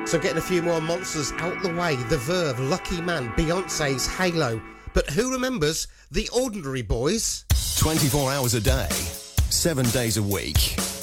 So getting a few more monsters out the way. The Verve, Lucky Man, Beyonce's Halo. But who remembers the Ordinary Boys? 24 hours a day, 7 days a week.